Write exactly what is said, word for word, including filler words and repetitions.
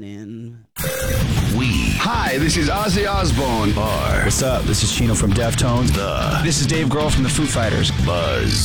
in. We. Hi, this is Ozzy Osbourne. Are. What's up? This is Chino from Deftones. The. This is Dave Grohl from the Foo Fighters. Buzz.